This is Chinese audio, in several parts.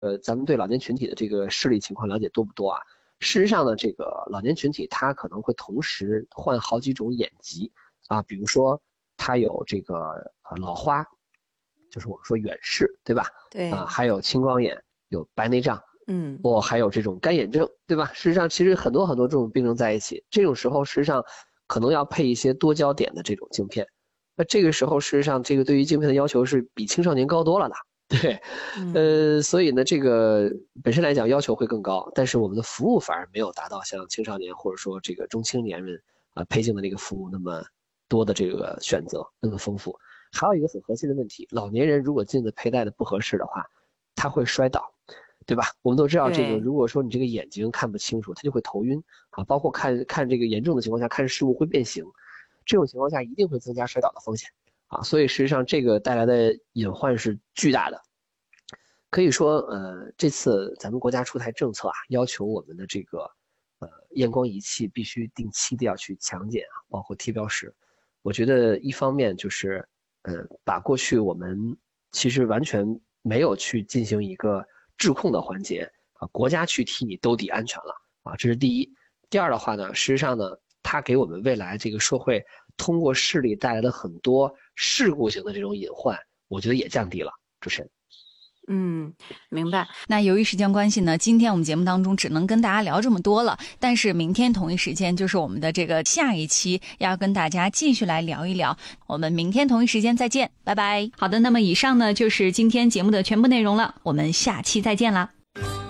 咱们对老年群体的这个视力情况了解多不多啊？事实上呢，这个老年群体他可能会同时患好几种眼疾啊，比如说他有这个老花，就是我们说远视，对吧？ 对啊，还有青光眼，有白内障，还有这种干眼症，对吧？事实上，其实很多这种病症在一起，这种时候事实上可能要配一些多焦点的这种镜片。那这个时候，事实上这个对于镜片的要求是比青少年高多了的。对，所以呢，这个本身来讲要求会更高，但是我们的服务反而没有达到像青少年或者说这个中青年人配镜的那个服务那么多的这个选择，那么丰富。还有一个很核心的问题，老年人如果镜子佩戴的不合适的话，他会摔倒，对吧？我们都知道这个，如果说你这个眼睛看不清楚，他就会头晕啊，包括看这个严重的情况下，看事物会变形，这种情况下一定会增加摔倒的风险。啊，所以实际上这个带来的隐患是巨大的。可以说，这次咱们国家出台政策啊，要求我们的这个验光仪器必须定期的要去强检啊，包括贴标识。我觉得一方面就是把过去我们其实完全没有去进行一个质控的环节啊，国家去替你兜底安全了啊，这是第一。第二的话呢，实际上呢，它给我们未来这个社会通过视力带来的很多事故型的这种隐患，我觉得也降低了。主持人。 明白。那由于时间关系呢，今天我们节目当中只能跟大家聊这么多了，但是明天同一时间就是我们的这个下一期，要跟大家继续来聊一聊。我们明天同一时间再见，拜拜。好的，那么以上呢就是今天节目的全部内容了，我们下期再见啦。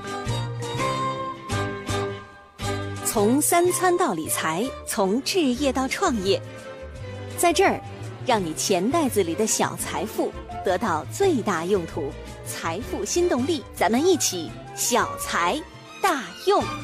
从三餐到理财，从置业到创业，在这儿让你钱袋子里的小财富得到最大用途。财富新动力，咱们一起小财大用。